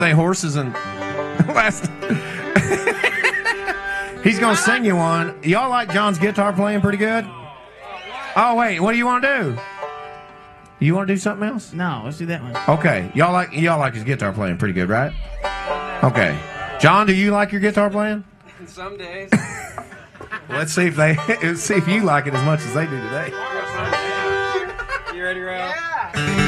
Say horses and last. He's gonna sing you one. Y'all like John's guitar playing pretty good? Oh wait, what do you want to do? You want to do something else? No, let's do that one. Okay, y'all like his guitar playing pretty good, right? Okay, John, do you like your guitar playing? Some days. Let's see if you like it as much as they do today. You ready, Ralph? Yeah.